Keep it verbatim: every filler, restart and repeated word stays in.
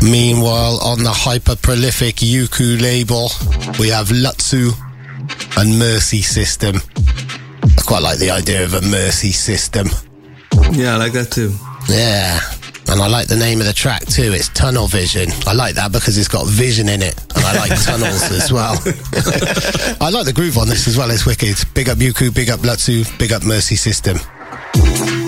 Meanwhile, on the hyper-prolific Yuku label, we have Lutsu and Mercy System. I quite like the idea of a Mercy System. Yeah, I like that too. Yeah. And I like the name of the track too. It's Tunnel Vision. I like that because it's got vision in it. And I like tunnels as well. I like the groove on this as well. It's wicked. Big up Yuku, big up Lutsu, big up Mercy System.